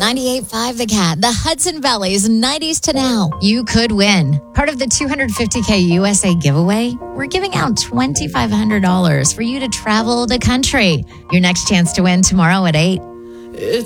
98.5 The Cat, the Hudson Valley's 90s to now. You could win. Part of the $250K USA giveaway, we're giving out $2,500 for you to travel the country. Your next chance to win tomorrow at 8.